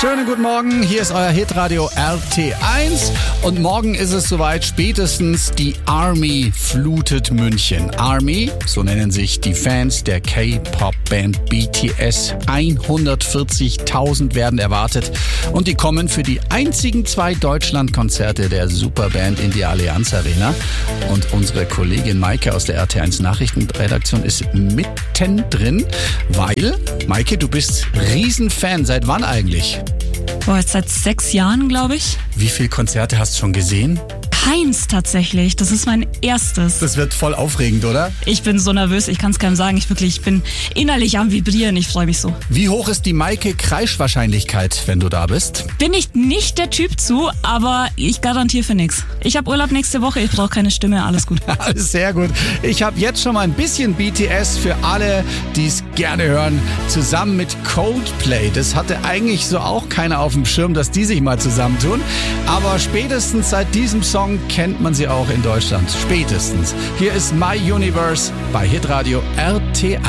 Schönen guten Morgen, hier ist euer Hitradio RT1 und morgen ist es soweit, spätestens die Army flutet München. Army, so nennen sich die Fans der K-Pop-Band BTS. 140.000 werden erwartet und die kommen für die einzigen 2 Deutschlandkonzerte der Superband in die Allianz Arena. Und unsere Kollegin Maike aus der RT1 Nachrichtenredaktion ist mittendrin, weil, Maike, du bist Riesenfan. Seit wann eigentlich? Jetzt seit 6 Jahren, glaube ich. Wie viele Konzerte hast du schon gesehen? Keins tatsächlich. Das ist mein erstes. Das wird voll aufregend, oder? Ich bin so nervös, ich kann es keinem sagen. Ich bin innerlich am Vibrieren, ich freue mich so. Wie hoch ist die Maike-Kreischwahrscheinlichkeit, wenn du da bist? Bin ich nicht der Typ zu, aber ich garantiere für nichts. Ich habe Urlaub nächste Woche, ich brauche keine Stimme, alles gut. Sehr gut. Ich habe jetzt schon mal ein bisschen BTS für alle, die es gerne hören, zusammen mit Coldplay. Das hatte eigentlich so auch keiner auf dem Schirm, dass die sich mal zusammentun. Aber spätestens seit diesem Song kennt man sie auch in Deutschland. Spätestens. Hier ist My Universe bei Hitradio RT1.